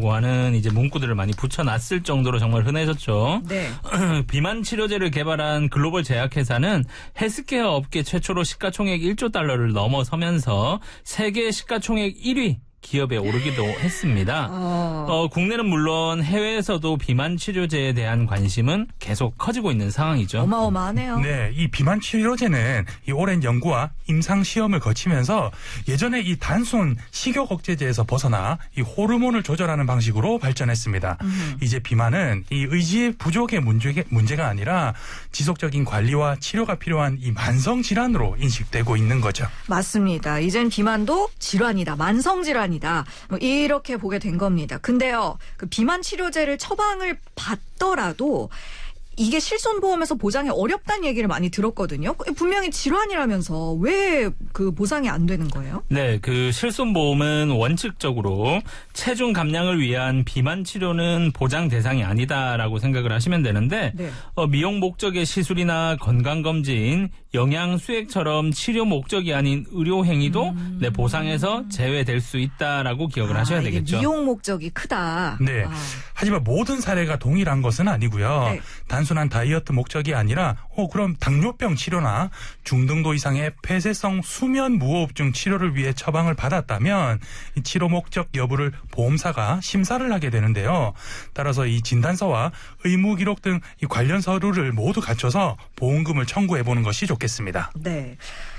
치료제라고 하는 이제 문구들을 많이 붙여놨을 정도로 정말 흔해졌죠. 네. 비만 치료제를 개발한 글로벌 제약회사는 헬스케어 업계 최초로 시가총액 1조 달러를 넘어서면서 세계 시가총액 1위 기업에 오르기도 했습니다. 국내는 물론 해외에서도 비만 치료제에 대한 관심은 계속 커지고 있는 상황이죠. 어마어마하네요. 네, 이 비만 치료제는 이 오랜 연구와 임상 시험을 거치면서 예전에 이 단순 식욕 억제제에서 벗어나 이 호르몬을 조절하는 방식으로 발전했습니다. 이제 비만은 이 의지의 부족의 문제가 아니라 지속적인 관리와 치료가 필요한 이 만성 질환으로 인식되고 있는 거죠. 맞습니다. 이젠 비만도 질환이다. 만성 질환이다. 뭐 이렇게 보게 된 겁니다. 근데요, 그 비만 치료제를 처방을 받더라도 이게 실손보험에서 보장이 어렵다는 얘기를 많이 들었거든요. 분명히 질환이라면서 왜 그 보상이 안 되는 거예요? 네, 그 실손보험은 원칙적으로 체중 감량을 위한 비만 치료는 보장 대상이 아니다라고 생각을 하시면 되는데 네. 미용 목적의 시술이나 건강검진, 영양수액처럼 치료 목적이 아닌 의료 행위도 네, 보상에서 제외될 수 있다라고 기억을 하셔야 되겠죠. 미용 목적이 크다. 네. 하지만 모든 사례가 동일한 것은 아니고요. 네. 단순한 다이어트 목적이 아니라 그럼 당뇨병 치료나 중등도 이상의 폐쇄성 수면 무호흡증 치료를 위해 처방을 받았다면 이 치료 목적 여부를 보험사가 심사를 하게 되는데요. 따라서 이 진단서와 의무 기록 등 이 관련 서류를 모두 갖춰서 보험금을 청구해 보는 것이 좋겠습니다. 네.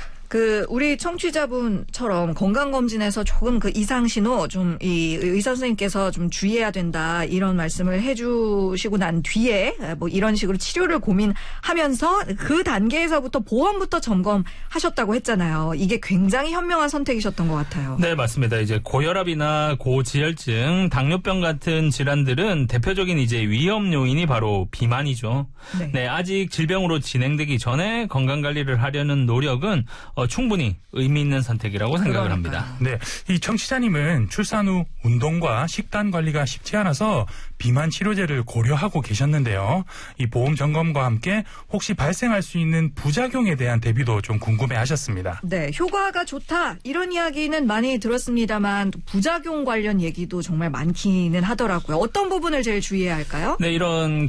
우리 청취자분처럼 건강검진에서 조금 그 이상 신호 좀 이 의사 선생님께서 좀 주의해야 된다 이런 말씀을 해주시고 난 뒤에 뭐 이런 식으로 치료를 고민하면서 그 단계에서부터 보험부터 점검하셨다고 했잖아요. 이게 굉장히 현명한 선택이셨던 것 같아요. 네, 맞습니다. 이제 고혈압이나 고지혈증, 당뇨병 같은 질환들은 대표적인 이제 위험 요인이 바로 비만이죠. 네, 아직 질병으로 진행되기 전에 건강 관리를 하려는 노력은 충분히 의미 있는 선택이라고 생각을 합니다. 네, 이 청취자님은 출산 후 운동과 식단 관리가 쉽지 않아서 비만 치료제를 고려하고 계셨는데요. 이 보험 점검과 함께 혹시 발생할 수 있는 부작용에 대한 대비도 좀 궁금해하셨습니다. 네, 효과가 좋다 이런 이야기는 많이 들었습니다만 부작용 관련 얘기도 정말 많기는 하더라고요. 어떤 부분을 제일 주의해야 할까요? 네, 이런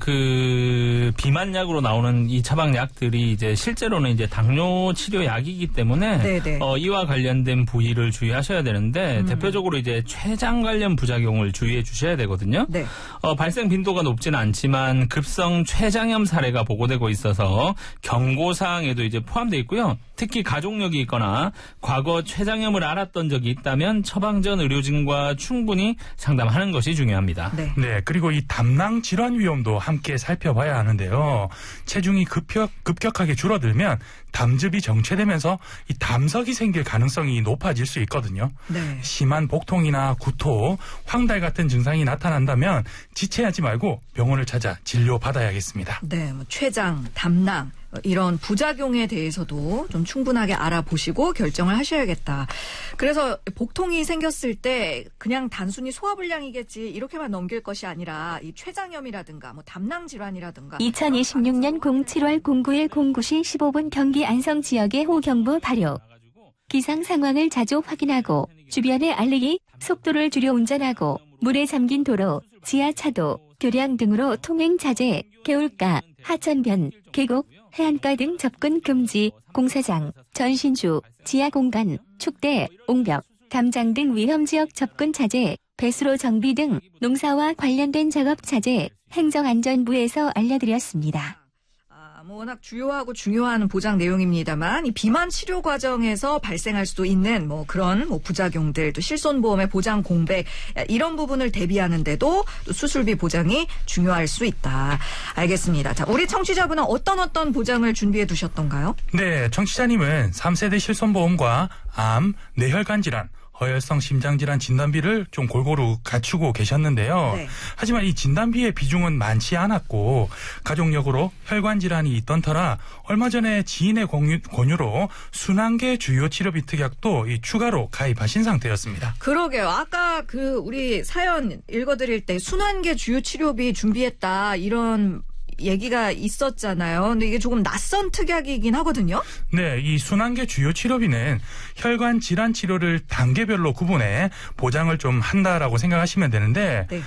그 비만약으로 나오는 이 처방약들이 이제 실제로는 이제 당뇨 치료 약이기 때문에 이와 관련된 부위를 주의하셔야 되는데 대표적으로 이제 췌장 관련 부작용을 주의해 주셔야 되거든요. 네. 발생 빈도가 높지는 않지만 급성 췌장염 사례가 보고되고 있어서 경고사항에도 이제 포함되어 있고요. 특히 가족력이 있거나 과거 췌장염을 앓았던 적이 있다면 처방 전 의료진과 충분히 상담하는 것이 중요합니다. 네, 그리고 이 담낭 질환 위험도 함께 살펴봐야 하는데요. 체중이 급격하게 줄어들면 담즙이 정체되면서 이 담석이 생길 가능성이 높아질 수 있거든요. 네. 심한 복통이나 구토, 황달 같은 증상이 나타난다면 지체하지 말고 병원을 찾아 진료받아야겠습니다. 네, 뭐 췌장, 담낭 이런 부작용에 대해서도 좀 충분하게 알아보시고 결정을 하셔야겠다. 그래서 복통이 생겼을 때 그냥 단순히 소화불량이겠지 이렇게만 넘길 것이 아니라 이 췌장염이라든가 뭐 담낭 질환이라든가 2026년 07월 09일 09시 15분 경기 안성 지역의 호경보 발효. 기상 상황을 자주 확인하고 주변에 알리기, 속도를 줄여 운전하고 물에 잠긴 도로, 지하차도, 교량 등으로 통행 자제, 개울가, 하천변, 계곡, 해안가 등 접근 금지, 공사장, 전신주, 지하공간, 축대, 옹벽, 담장 등 위험지역 접근 자제, 배수로 정비 등 농사와 관련된 작업 자제, 행정안전부에서 알려드렸습니다. 워낙 주요하고 중요한 보장 내용입니다만 이 비만 치료 과정에서 발생할 수도 있는 뭐 그런 뭐 부작용들 또 실손보험의 보장 공백 이런 부분을 대비하는데도 또 수술비 보장이 중요할 수 있다. 알겠습니다. 자, 우리 청취자분은 어떤 보장을 준비해 두셨던가요? 네, 청취자님은 3세대 실손보험과 암, 뇌혈관 질환, 허혈성 심장질환 진단비를 좀 골고루 갖추고 계셨는데요. 네. 하지만 이 진단비의 비중은 많지 않았고 가족력으로 혈관질환이 있던 터라 얼마 전에 지인의 권유로 순환계 주요치료비 특약도 추가로 가입하신 상태였습니다. 그러게요. 아까 우리 사연 읽어드릴 때 순환계 주요치료비 준비했다 이런 얘기가 있었잖아요. 근데 이게 조금 낯선 특약이긴 하거든요. 네, 이 순환계 주요 치료비는 혈관 질환 치료를 단계별로 구분해 보장을 좀 한다라고 생각하시면 되는데